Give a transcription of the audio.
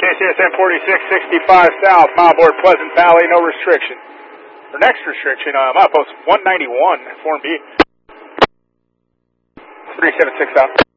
KCSN 4665 South, Mildboard, Pleasant Valley, no restriction. Our next restriction, milepost 191, Form B. 376 out.